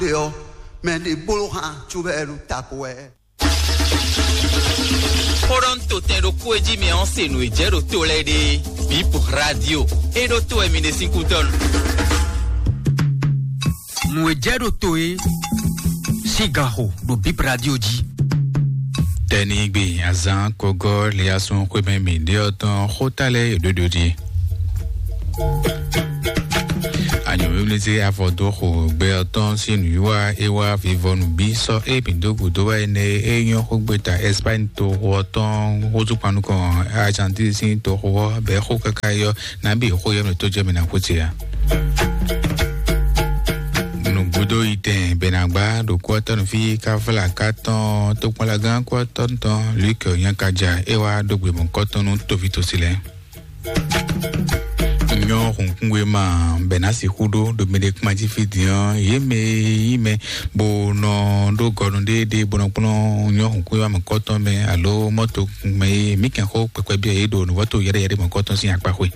Deo, men di buluha chubelu takwe. Toronto tem do Coedi me ensino e gero tolede. Bip radio. E do to emine 5 ton. Muejero toe. Sigaho do Bip radio di. Tenigbe azan kogo liason kweme mi de otan hotale dododi. Anyo mebeleze avodo ho gbe otan sinu wa ewa vivonu bi so e bindogu do wa ene eyan ho gbeta Espagne to otan ozu panu kan Argentine sin to ho be ho kakayo na bi ho yem to je me na kotia. Budo iten benagba do kwaton fi kafala katon to kwalagan kwaton ton Luc Yankaja ewa dogbe mon kwaton to vito sile nyo hunkwe ma benasi hudo do medek maji fidian yeme bo no do godon de bono nyo hunkwe ma kwaton me alo moto me miken ho pepe bia edo no wato yere mon kwaton sin akpahwe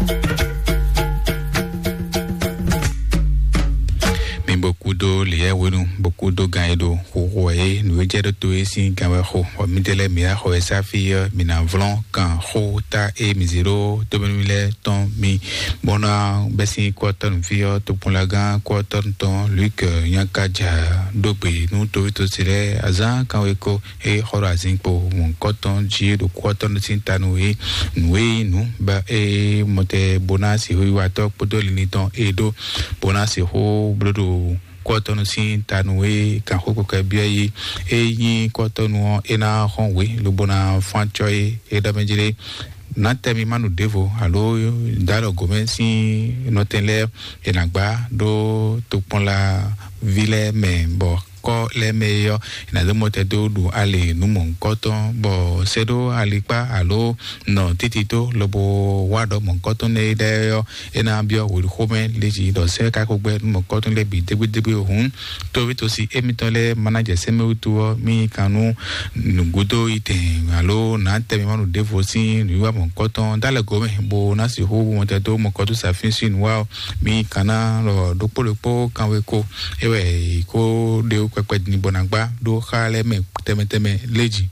beaucoup de liens beaucoup de gains hoye nous jere to esi gawe ho o midele mi a ho esa fi mi na vlon kan ho ta e mi zero to mi ton mi bona besi quarter fi to pour la gan quarter ton Luc Yankaja dobe nous to sire azan kan we ko e horazin po mon coton ji do quarter tinta no e nous ba e mote bona si ho wa to podoli ni ton e do bona si ho blodo Kotono sin tanwe kan hoko ka biayi yin kotono ena honwe lubona fanchoy e da menjire natemi manu devo alo dalo gomensi notenle enagba do topon la ville me bo ko le meyo na de mote do du ale nu mon koton bo sedo alipa alo no titito lobo wado mon koton ne de yo ena bio wo home leji do se ka ko gbe mon koton le bi degbe ohun to wi to si emitole manager seme utu mi kanu nugudo ite alo na temi manu devo si nu wa mon koton dale go me bo na si ho mote do mon koton sa fin si nu wa mi kana lo do polopo kan we ko ewe ko de kwekwe ni bonagba do khale me teme leji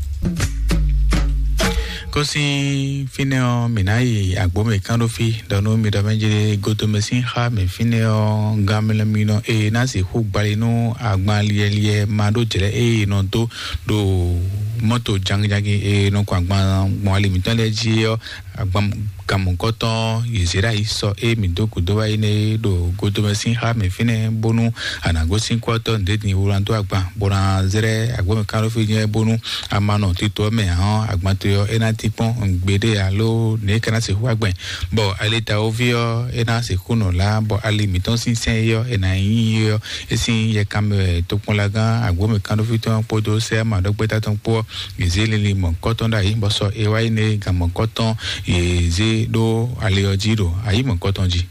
kosi fineo minai agbome kandofi dano mi da menjere goto mesin ha me fineo gamele mino e nasi hu balino agban liye mado jere e no to do moto jangi e no kwagban mo ali mi tan leji agban kamon koton yezera iso e mi doku do wa ine do goto mesin ha me fine bonu anagosin kwaton de ni uranto agban bona zere agbome kandofi je bonu amano tito me han agban to yo tipon ngbede alo ne kana se huagben bo aleta ovio ena se kuno la bo ali miton sin sen yo ena yin yo esin ye kam to pon lagan agbo kan do fiton podo se ma do gbeta ton po yezele li mon koton da yin bo so e wa ine ga mon koton yeze do ale ojiro ayi mon koton ji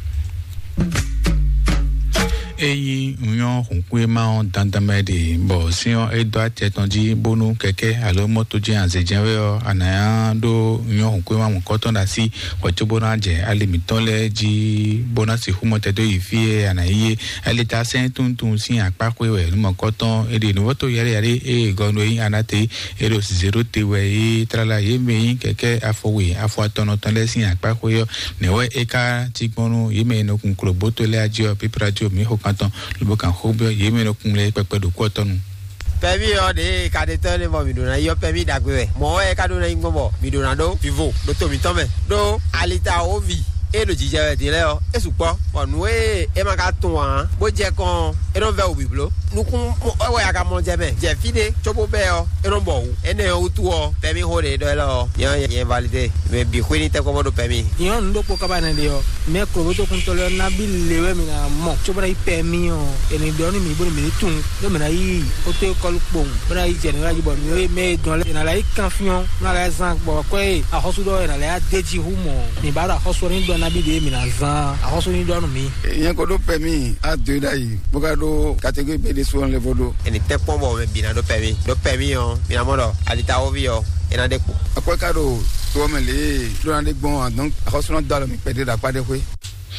eyi nyon hunkwe ma dandamede bo sion edo atetonji bonu keke alo moto je anzejenwe anaya do nyon hunkwe ma koton da si wachobona je alimitonle ji bona si humote do ifie anaye alita sentun si apakwe we mo koton ede no to yare e gono yin anate edo 0 tewe e trala yeme keke afowe afo atono tonle si apakwe yo newe eka tigbonu yeme no kunklo botole ajo piprajo mi hokanton lubo kan hobio yeme no kunle pepe do kwotonu Permis de cadete le mo midona yo permis d'agwe mo e kadona ingbo midona do vivo do to mi tome do alita ovi e do jije de le o esupo onu e maka tun an bo je kan e don ve obiblo nukun o ya ka mo je be je fide chobo be o e don bo ene o tu o permis ho de do le yan valide me bi khwini te ko do permis yon ndo ko kabana de yo me ko bo to kun to le na bi lewe mi na mo chobo rai permis o ene do ni mi bo mi tun do me na yi o te ko lu bra yi general ji bo mi me don le na la yi confiant na la zan bo ko e a hosu do na la deji humo ni ba da hosu ni do na bi de mi na zan a hosu ni do no mi yen ko do permis a de dai bo ka do catégorie B de soin le vodo eni te pon bo me bi na do permis on mi na mo do alita ovi o ena de ko akwa ka do to me le do na de gbon donc a hosu no do mi pede da pa de kwe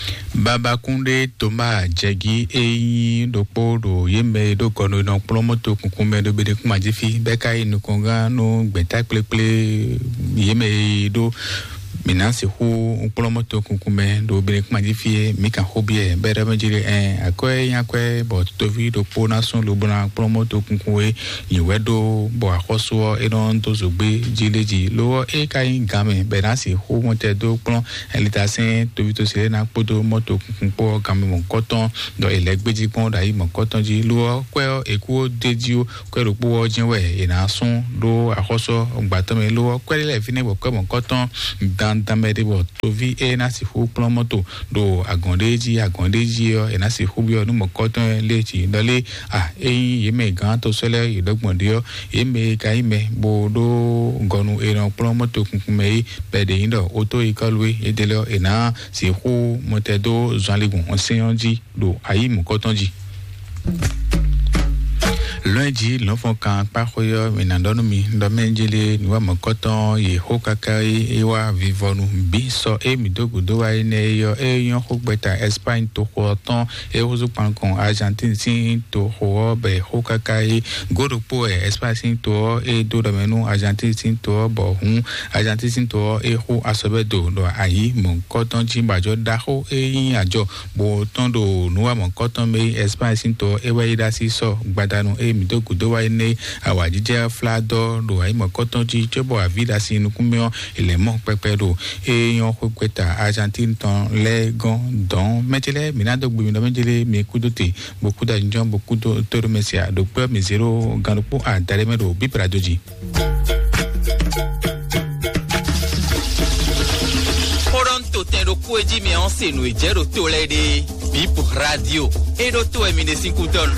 Babakunde Toma Jegi Eyi Dopo do Yeme do Kono no Plomoto Kunkume do Bede Kumajifi Beka Inukonga no Beta Kle Yeme do Minansi hu Plomoto Kunkume do Bede Kumajifi Mika Hobie Bere Majiri Akwe Yakwe Bo Tovi do Pona Son Lubuna Plomoto Kunkuwe Yewedo Bo Akoso Edon Tozugbe Jileji Lo Ekai Game Benasi hu Monte do Plon Elitasin Tovito Selena Podo Moto Kunkumpo Game Mon Coton do Elegbeji Pon Dai Mon Coton Ji Lo Kweo Ekuo Dejio Kwero Po Jinwe Enason do Akoso Batame Lo Kwele Fine Bo Mon Coton Damede bo tovi nasi hu plomoto do agondeji nasi hu bio no mokoton lechi dole yeme gan to sele idogbondo yeme kaime bo do gonu eran plomoto kunkume pede indo auto ikalwe edele ena si hu motedo zanligun onseyanji do ayi mokotonji lundi l'enfant kan pakoyo menandonomi domenjele niwa mokoton ye hokakai ewa vivonu biso emidogo do wa ene yo eyon hogbeta Espagne to hoton ewozu pankon Argentine sin to ho be hokakai godopo Espagne sin to do domenu Argentine sin to bo hun Argentine sin to ho asobedo do ayi mokoton jimbajo daho eyin ajo bo tondo niwa mokoton me Espagne sin to ewa idasi so gbadanu midogo do wa ene awajije flado do ai mokoton ji jobo avida sinu kumio elemo pepe do eyan kweta Argentine ton legon don metele minado gbe mi mejele mi kudote beaucoup d'argent beaucoup de remercier do pe mi zero ganupo adaremedo bipradoji Toronto tendo kueji mi ensenu ijero tolede bip radio edo to emine 5 ton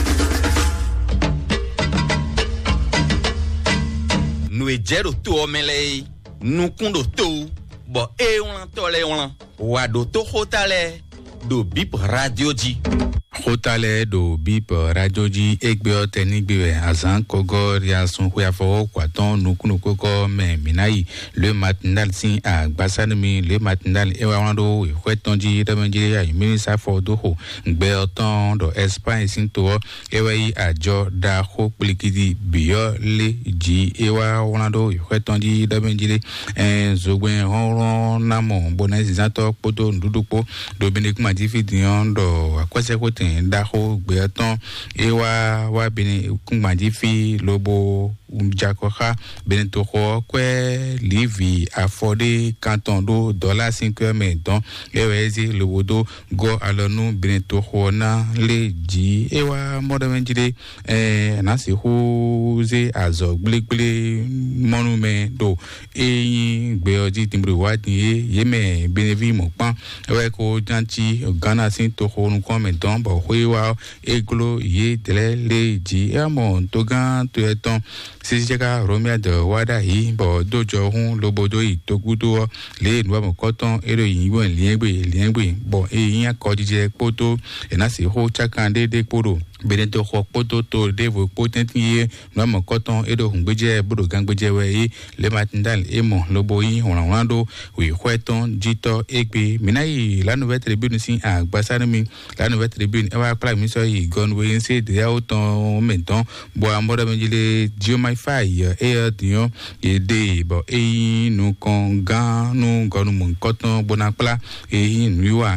no ejero to omele no kundo to bo won tole won wa do to hotale do bip radio ji hotale do bip radio ji egbe tenigbe azan kogo riasun hu afo kwaton nukunu koko me minai le matinal sin agbasanmi le matinal e wa wando hwetonji demenji ya minister for do ho gbe oton do Espagne sin to e wa yi ajo da ho plikidi biyo le ji e wa wando hwetonji demenji zogben horon namo bonesi zato poto ndudupo do benikuma difidion do akwese kote ndaho gbeton ewa wa bini kunmaji fi lobo jakoha benito ko kwe livi affordé canton do $5 meton ewezi lobodo go alonu benito ko na leji ewa modavenjide nasi huze azo gbelegble monument do eyin gbeoji timbru wadi yeme benevi mopan ewe ko janti Ghana sin to ko nko meton bo huwa eglo ye tele leji amo togan to eton sijega romia de wada hi bo dojo hun lobodo itogudo le nwa mokoton ero yin liengbe bo eyin akojije poto enasi ho chakande de poro benito ho poto to devo potentie nwa mokoton ero hungbeje bodo gangbeje we le matindal emo lobo yin honrando we hweton jito egbe minai la nouvelle tribune sin agbasarmi la nouvelle tribune ewa kla mi so yi gonwe nse de auton menton bo amoda menjile jiomai fai dion de bo nu konga nu gonu mon koton bonapla nuwa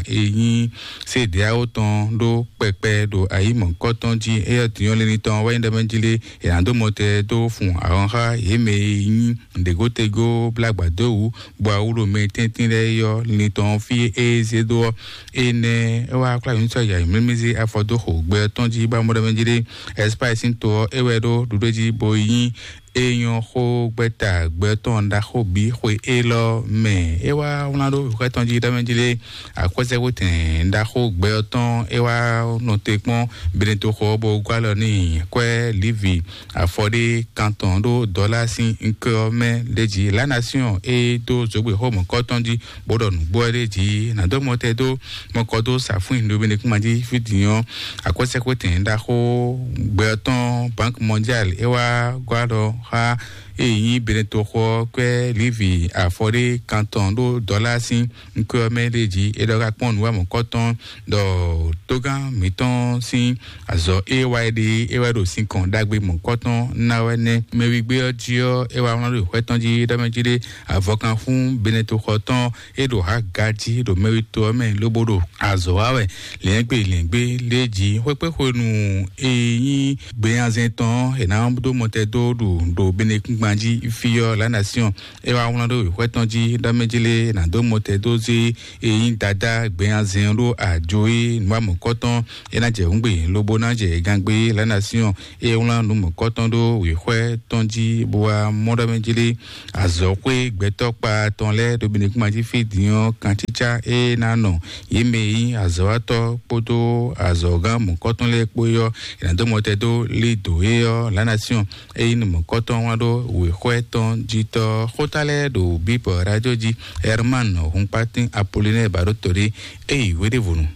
se de auton do pepe do ayi mon koton ji dion le niton wa inde menjile ando mote do fun aranha yeme de gotego blagba do bo awuro me tintin le yo niton fi ezedo ene wa kla mi so ya mimizi afodo ho gbe tonji ba moda menjile espace to ewedo dudeji boyin eyon ho gbeta gbeton da ho bi ho elo me ewa unado kwetonji damenjile akwese woten da ho gbeton ewa no tekpon benito ho bo gwalo ni kwe livi affordé canton do $5 me leji la nation e do zogbe ho mo kotonji bodo nu boereji na do motedo mokodo safun ndo benikumaji fidion akwese woten da ho gbeton bank mondial ewa gwalo ha eyi beneto ko kwe livi afore canton do dollar sin nko medeji edoga pon wa mo koton do togan miton sin azo ewa do sin kon dagbe mo koton na wene mewigbe ojio ewa won do kwetonji do mejide avokan fun beneto koton edo ha gaji do mewito me lobodo azo awe lengbe leji wepe konu eyin gbeyanzen ton e na do motedo do benekun gbanji fiyo la nation ewa won do kwetonji do mejile na do motedo zi eyin dada gbeyanzen ro ajoe nwa mo koton e na je ngbe lobo na je gangbe la nation e won mo koton do we kwetonji boa modo mejile azokwe gbetopa tonle do benekun gbanji fidian kanticha e na no yeme azawato poto azogan mo koton le poyo ina do motedo lido e la nation e in mo koton wado we kweton jito hotale do bip radio ji herman humpatin Apollinaire Barotori e wede vunu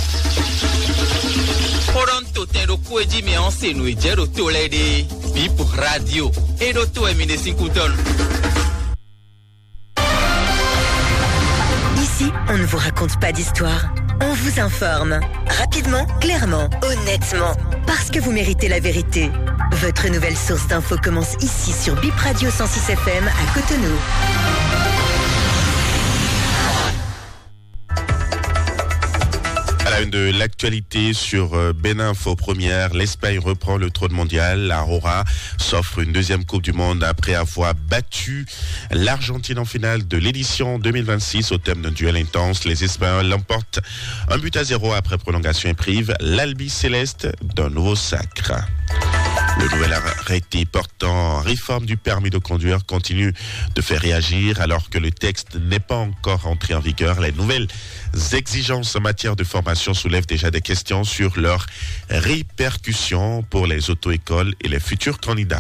Toronto tendo kueji me onse no ejero tolede bip radio e do to emine 5 tonnes. Ici, on ne vous raconte pas d'histoire. On vous informe. Rapidement, clairement, honnêtement. Parce que vous méritez la vérité. Votre nouvelle source d'infos commence ici sur Bip Radio 106 FM à Cotonou. À la une de l'actualité sur Beninfo Première, l'Espagne reprend le trône mondial. La Aurora s'offre une deuxième Coupe du Monde après avoir battu l'Argentine en finale de l'édition 2026 au thème d'un duel intense. Les Espagnols l'emportent 1-0 après prolongation et privent l'Albi Céleste d'un nouveau sacre. Le nouvel arrêté portant réforme du permis de conduire continue de faire réagir alors que le texte n'est pas encore entré en vigueur. Les nouvelles exigences en matière de formation soulèvent déjà des questions sur leurs répercussions pour les auto-écoles et les futurs candidats.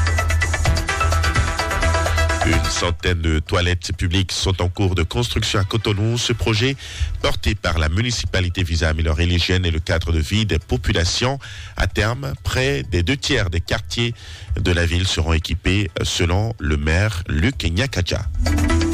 Une centaine de toilettes publiques sont en cours de construction à Cotonou. Ce projet, porté par la municipalité, vise à améliorer l'hygiène et le cadre de vie des populations. À terme, près des 2/3 des quartiers de la ville seront équipés, selon le maire Luc Nyakaja.